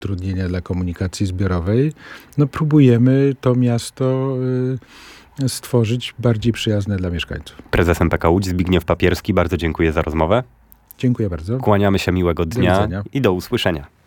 utrudnienia dla komunikacji zbiorowej, próbujemy to miasto stworzyć bardziej przyjazne dla mieszkańców. Prezes MPK Łódź Zbigniew Papierski, bardzo dziękuję za rozmowę. Dziękuję bardzo. Kłaniamy się, miłego dnia widzenia. i do usłyszenia.